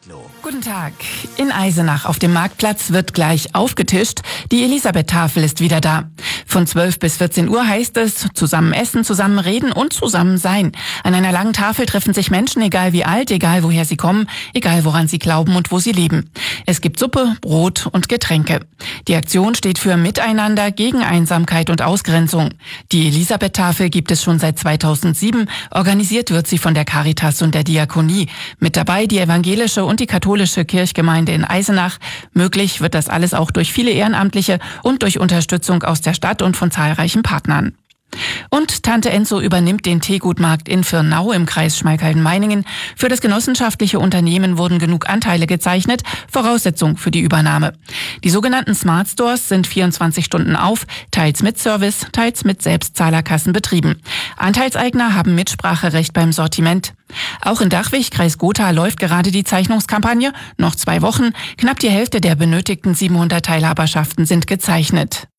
Guten Tag. In Eisenach auf dem Marktplatz wird gleich aufgetischt. Die Elisabeth-Tafel ist wieder da. Von 12 bis 14 Uhr heißt es, zusammen essen, zusammen reden und zusammen sein. An einer langen Tafel treffen sich Menschen, egal wie alt, egal woher sie kommen, egal woran sie glauben und wo sie leben. Es gibt Suppe, Brot und Getränke. Die Aktion steht für Miteinander gegen Einsamkeit und Ausgrenzung. Die Elisabeth-Tafel gibt es schon seit 2007. Organisiert wird sie von der Caritas und der Diakonie. Mit dabei die evangelische und die katholische Kirchgemeinde in Eisenach. Möglich wird das alles auch durch viele Ehrenamtliche und durch Unterstützung aus der Stadt und von zahlreichen Partnern. Und Tante Enzo übernimmt den Teegutmarkt in Firnau im Kreis Schmalkalden-Meiningen. Für das genossenschaftliche Unternehmen wurden genug Anteile gezeichnet, Voraussetzung für die Übernahme. Die sogenannten Smart Stores sind 24 Stunden auf, teils mit Service, teils mit Selbstzahlerkassen betrieben. Anteilseigner haben Mitspracherecht beim Sortiment. Auch in Dachwig, Kreis Gotha, läuft gerade die Zeichnungskampagne. Noch 2 Wochen. Knapp die Hälfte der benötigten 700 Teilhaberschaften sind gezeichnet.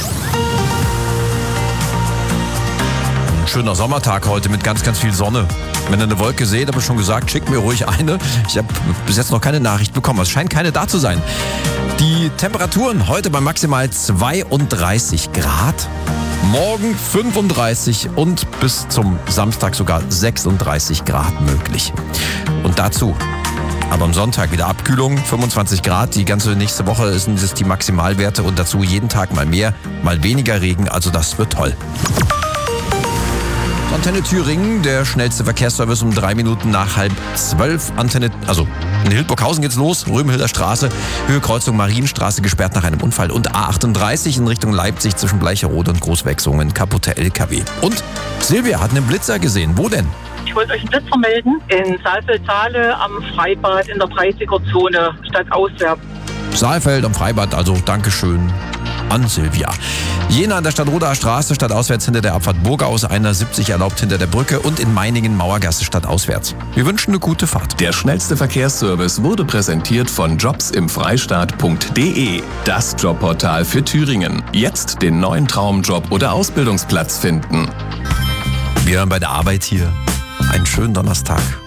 Schöner Sommertag heute mit ganz, ganz viel Sonne. Wenn ihr eine Wolke seht, habe ich schon gesagt, schickt mir ruhig eine. Ich habe bis jetzt noch keine Nachricht bekommen. Es scheint keine da zu sein. Die Temperaturen heute bei maximal 32 Grad. Morgen 35 und bis zum Samstag sogar 36 Grad möglich. Und dazu aber am Sonntag wieder Abkühlung, 25 Grad. Die ganze nächste Woche sind es die Maximalwerte und dazu jeden Tag mal mehr, mal weniger Regen. Also das wird toll. Antenne Thüringen, der schnellste Verkehrsservice um 3 Minuten nach 11:30. In Hildburghausen geht's los, Römhilder Straße, Höhe Kreuzung Marienstraße gesperrt nach einem Unfall und A38 in Richtung Leipzig zwischen Bleicherode und Großwechslungen, kaputte LKW. Und Silvia hat einen Blitzer gesehen. Wo denn? Ich wollte euch einen Blitzer melden in Saalfeld-Saale am Freibad in der 30er-Zone stadtauswärts. Saalfeld am Freibad, also Dankeschön an Silvia. Jena an der Stadtroder Straße stadtauswärts hinter der Abfahrt Burgaus, 71 erlaubt hinter der Brücke und in Meiningen Mauergasse stadtauswärts. Wir wünschen eine gute Fahrt. Der schnellste Verkehrsservice wurde präsentiert von jobsimfreistaat.de, das Jobportal für Thüringen. Jetzt den neuen Traumjob oder Ausbildungsplatz finden. Wir hören bei der Arbeit hier. Einen schönen Donnerstag.